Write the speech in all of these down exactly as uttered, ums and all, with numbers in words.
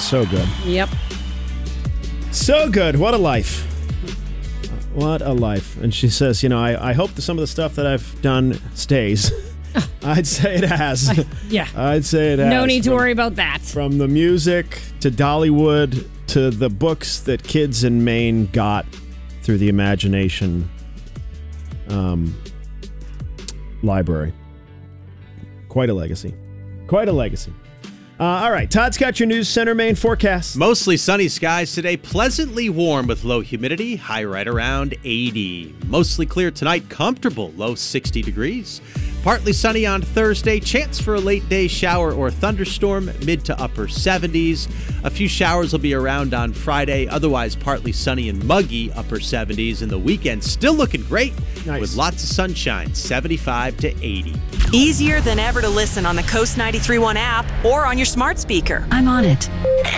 So good. Yep. So good. What a life. What a life. And she says, you know, I, I hope that some of the stuff that I've done stays. I'd say it has. I, yeah. I'd say it has. No need to from, worry about that. From the music to Dollywood to the books that kids in Maine got through the imagination um, library. Quite a legacy. Quite a legacy. Uh, all right, Todd's got your News Center Maine forecast. Mostly sunny skies today, pleasantly warm with low humidity, high right around eighty. Mostly clear tonight, comfortable, low sixty degrees. Partly sunny on Thursday, chance for a late day shower or thunderstorm, mid to upper seventies. A few showers will be around on Friday, otherwise partly sunny and muggy, upper seventies. And the weekend still looking great Nice. with lots of sunshine, seventy-five to eighty. Easier than ever to listen on the Coast ninety-three point one app or on your smart speaker. I'm on it.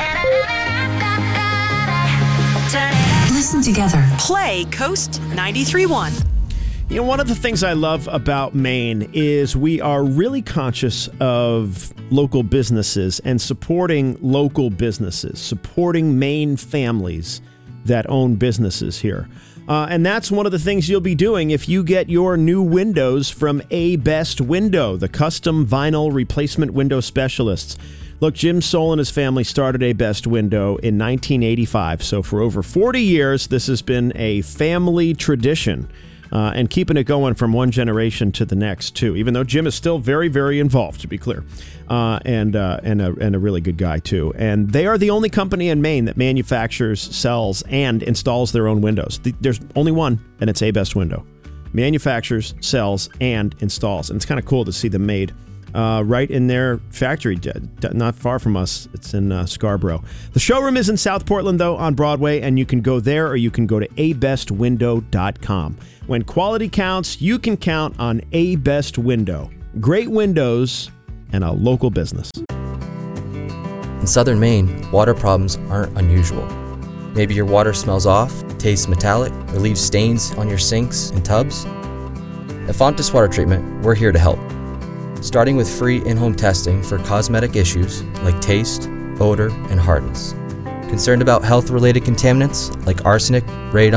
Listen together. Play Coast ninety-three point one. You know, one of the things I love about Maine is we are really conscious of local businesses and supporting local businesses, supporting Maine families that own businesses here. Uh, and that's one of the things you'll be doing if you get your new windows from A Best Window, the custom vinyl replacement window specialists. Look, Jim Soul and his family started A Best Window in nineteen eighty-five. So for over forty years, this has been a family tradition. Uh, and keeping it going from one generation to the next, too, even though Jim is still very, very involved, to be clear, uh, and uh, and, a, and a really good guy, too. And they are the only company in Maine that manufactures, sells, and installs their own windows. There's only one, and it's A Best Window. Manufactures, sells, and installs. And it's kind of cool to see them made uh, right in their factory, not far from us. It's in uh, Scarborough. The showroom is in South Portland, though, on Broadway, and you can go there or you can go to a best window dot com. When quality counts, you can count on A Best Window. Great windows and a local business. In southern Maine, water problems aren't unusual. Maybe your water smells off, tastes metallic, or leaves stains on your sinks and tubs. At Fontes Water Treatment, we're here to help. Starting with free in-home testing for cosmetic issues like taste, odor, and hardness. Concerned about health-related contaminants like arsenic, radon,